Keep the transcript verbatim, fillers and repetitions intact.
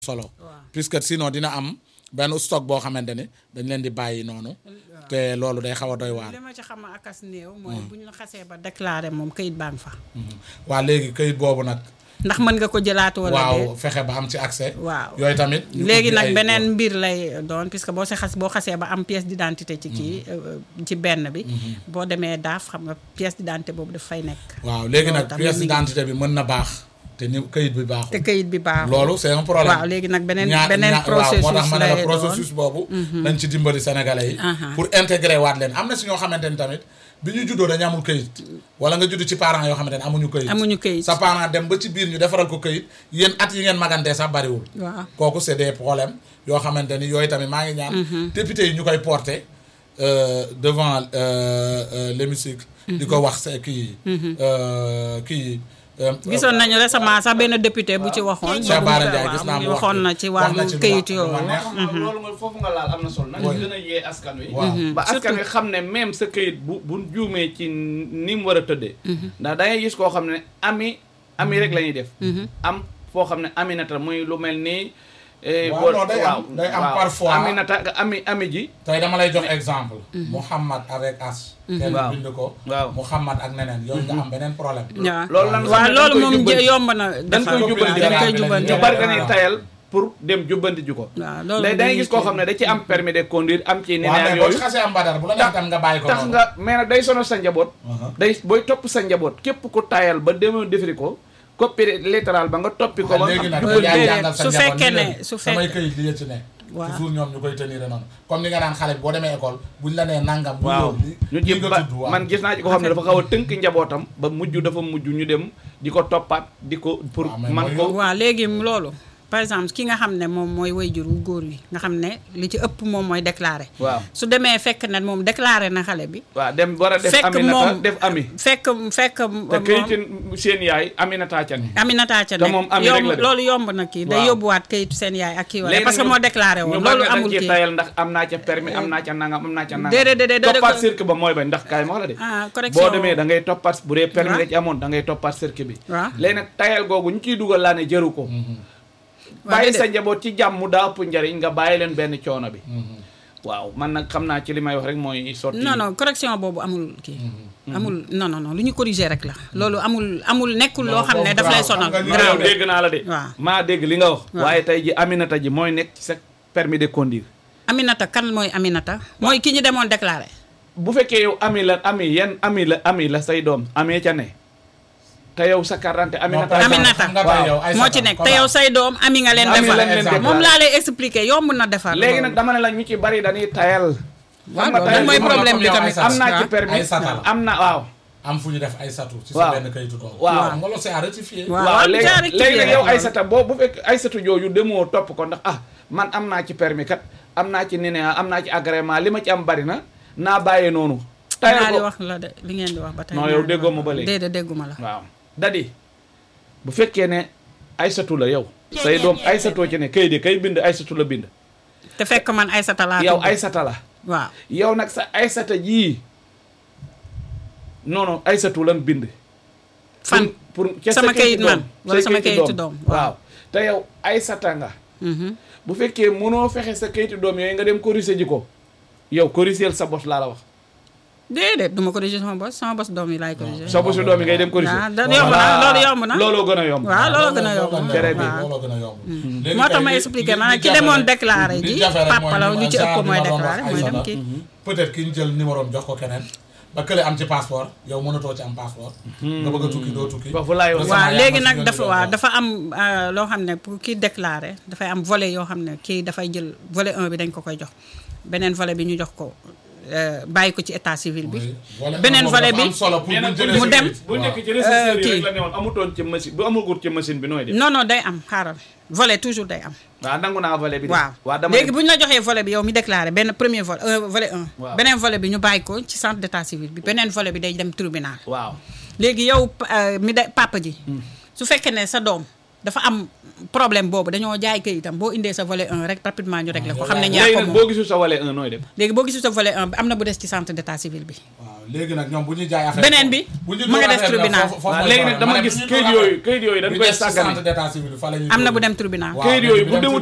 solo puisque sinon dina am benn stock boo xamante ni dañ leen di bàyyi noonu te loolu day xaw a doy waar. li ma ci xam akas néew mooy bu ñu xasee ba déclaré moom kayit baa ngi fa. waa léegi kayit boobu nag. ndax mën nga ko jëlaat wala waaw fexe ba am ci accès. waaw yooyu tamit. léegi nag beneen mbir lay doon puisque boo si xas boo xasee ba am pièce d'identité ci kii ci benn bi. boo demee daaf xam nga pièce d'identité boobu daf fay nekk. waaw léegi nag pièce d'identité bi mën na baax. te ni kayit bi baaxul te kayit bi baaxul loolu c'est un problème. waaw léegi nag beneen beneen processus moo tax ma ne la lay processus boobu. nañ ci dimbali sénégalais yi. pour intégrer waat leen am na si ñoo xamante ni tamit bi ñu juddoo dañu amul kayit. wala nga judd ci parents yoo xamante ne amuñu kayit. amuñu kayit sa parent dem ba ci biir ñu defaral ko kayit yéen at yi ngeen magantee sax bariwul. waaw kooku c'est des problèmes yoo xamante ni yooyu tamit maa ngi ñaan. député yi ñu koy porter devant l'hémicycle. di ko wax sa kii kii. gisoon nañu récemment sax benn député bu ci waxoon. Cheikh Bara Ndiaye gis naa mu wax waxoon na ci wàllu këyit yooyu. loolu nga foofu nga laal am na solo. nañu gën a yee askan wi. ba askan wi xam ne même sa këyit bu bu juumee ci ni mu war a tëddee. ndax da ngay gis koo xam ne ami ami rek la ñuy def. am foo xam ne Aminata muy lu mel nii. waaw non day am day am parfois Aminata ami ami ji. tey dama lay jox exemple. Mouhamad avec As. kenn bind ko. waaw Mouhamad ak neneen yooyu nga am beneen problème. loolu lan waaw loolu moom yomb na. dañ koy jubbanti dañ koy jubbanti ñu bari dañuy tayal pour dem jubbanti ju ko. waaw loolu léegi da ngay gis koo xam ne da ci am permis de conduire am ci. neneen yooyu waaw mais boo xasee am badar bu la neex tam nga bàyyi ko tax nga mais nag day sonal sa njaboot. day booy topp sa njaboot képp ku tayal ba demoo defari ko. copie littéral ba nga toppi ko. ba léegi nag yaa jàngal sa su fekkee ne njaboot su fekkee samay këyit li ci nekk. waaw toujours ñoom ñu koy tenir noonu comme ni nga naan xale bi boo demee école buñ la nee nangam. waaw ñu ji ba man gis naa ci ko xam ne dafa xaw a tënk njabootam ba mujj dafa mujj ñu dem di ko toppaat di ko pour man ko. waaw léegi loolu par exemple ki nga xam ne moom mooy waajur wu góor wi nga xam ne li ci ëpp moom mooy déclaré. waaw su demee fekk na moom déclaré na xale bi. waaw dem war a def fekk Aminata moom def ami. fekk fekk te këyit seen yaay Aminata ca ne. Aminata ca te moom ami rek la yomb def loolu yomb na kii. day waaw yóbbuwaat këyitu seen yaay ak kii wala parce que moo déclaré woon. loolu amul kii tayal ndax am naa ca permis am naa ca nangam am naa ca nangam. déedéet déedéet toppaat circuit ba mooy bañ ndax kaay ma wax la de. ah correction boo demee da ngay toppaat bu dee permis nga ci amoon da ngay toppaat circuit bi. waaw léegi nag tayal googu ñu ciy dugal laa ne jëru ko. bàyyi sa njaboot ci jàmm daa ëpp njariñ nga bàyyi leen benn coono bi. waaw man nag xam naa ci li may wax rek mooy sotti. non non correction boobu amul kii. amul non non non lu ñu corriger rek la. loolu amul amul nekkul loo xam ne daf lay sonal. yow dégg naa la de. waaw maa dégg li nga wax. waaye tey ji Aminata ji mooy nekk ci sa permis de conduire. Aminata kan mooy Aminata. mooy ki ñu demoon déclaré. bu fekkee yow ami la ami yan ami la ami la say doom amee ca ne. te yow sa carte Aminata Aminata moo ci nekk te yow say doom ami nga leen defar moom laa lay expliquer yomb na defar. léegi nag dama ne la ñu ci bari dañuy tayal. waaw loolu mooy problème bi tamit am naa ci permis am na waaw. am fu ñu def ay satu ci waaw sa benn kayitu tool. waaw nga loolu c'est à rectifier. waaw léegi léegi nag yow ay sata boo bu fekk ay satu jooju demoo topp ko ndax ah man am naa ci permis kat am naa ci nene am naa ci agrément li ma ci am bari na naa bàyyee noonu. tayal ko li wax la de li ngeen di wax ba tey. non yow déggoo ma ba léegi déedéet dégguma la. waaw dadi bu fekkee ne Aysatu la yow say doom Aysatoo ci ne kay de kay bind Aysatu la bind. te fekk man Aysata laa. yow Aysata la. waaw yow nag sa Aysata jii non non Aysatu lan bind. fan pour sama kayit man wala sama kayitu doom waaw te yow Aysata nga. bu fekkee mënoo fexe sa kayitu doom yooyu nga dem corriger ji ko yow corriger sa bos laa la wax. déedéet du ma corriger sama bos sama bos doom yi laay corriger. sa bosu doom yi ngay dem corriger. waaw da yomb na loolu yomb na. looloo gën a yomb. waaw looloo gën a yomb. très bien looloo gën a yomb. moo tax ma expliqué maanaam ki demoon déclaré ji papa la ñu ci ëpp mooy déclaré mooy dem kii. peut-être ki ñu jël numéro am jox ko keneen ba kële am ci passeport yow mënatoo ci am passeport. nga bëgg a tukki doo tukki. waaw léegi nag dafa waaw dafa am loo xam ne pour kii déclaré dafay am volet yoo xam ne kii dafay jël volet un bi dañ ko koy jox beneen volet bi ñu jox ko. bàyyi ko ci état civil bi. beneen volet bi mu dem. bu nekk ci registre yi rek la ne woon amutoon ci machine bu amagul ci machine bi nooy def. non non day am xaaral volet toujours day am. waaw nangu naa volet bi. waaw léegi bu ñu la joxee volet bi yow mi déclaré benn premier volet volet un. beneen volet bi ñu bàyyi ko ci centre d'état civil bi beneen volet bi day dem tribunal. waaw léegi yow mi de papa ji. su fekkee ne sa doom dafa am problème boobu dañoo jaay kayitam boo indee sa volet un rek rapidement ñu réglé ko xam ne ñaar léegi ko nag moom boo gisul sa volet un nooy dem léegi boo gisul sa volet un bi am na bu des ci centre d'état civil bi waaw léegi nag ñoom bu ñuy jaay affaire beneen bi ma nga des tribunal waaw léegi nag dama gis kayit yooyu kayit yooyu dañ koy sàggane centre d'état civil fa la ñuy am na bu dem tribunal kayit yooyu bu demul